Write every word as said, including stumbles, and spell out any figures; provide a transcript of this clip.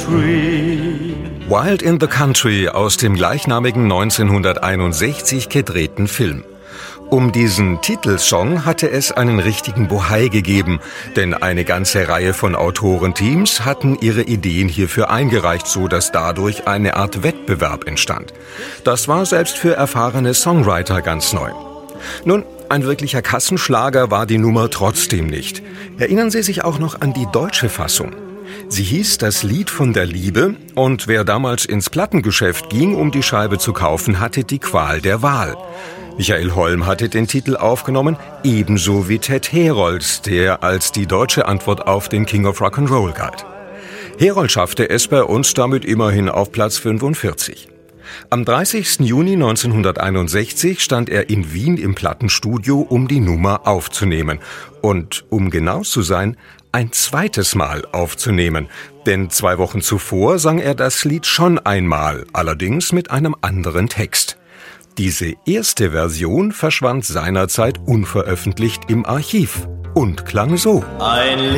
country. Wild in the Country aus dem gleichnamigen neunzehnhunderteinundsechzig gedrehten Film. Um diesen Titelsong hatte es einen richtigen Bohai gegeben, denn eine ganze Reihe von Autorenteams hatten ihre Ideen hierfür eingereicht, so dass dadurch eine Art Wettbewerb entstand. Das war selbst für erfahrene Songwriter ganz neu. Nun, ein wirklicher Kassenschlager war die Nummer trotzdem nicht. Erinnern Sie sich auch noch an die deutsche Fassung? Sie hieß Das Lied von der Liebe und wer damals ins Plattengeschäft ging, um die Scheibe zu kaufen, hatte die Qual der Wahl. Michael Holm hatte den Titel aufgenommen, ebenso wie Ted Herold, der als die deutsche Antwort auf den King of Rock'n'Roll galt. Herold schaffte es bei uns damit immerhin auf Platz fünfundvierzig. Am dreißigsten Juni neunzehnhunderteinundsechzig stand er in Wien im Plattenstudio, um die Nummer aufzunehmen. Und um genau zu sein, ein zweites Mal aufzunehmen. Denn zwei Wochen zuvor sang er das Lied schon einmal, allerdings mit einem anderen Text. Diese erste Version verschwand seinerzeit unveröffentlicht im Archiv und klang so. Ein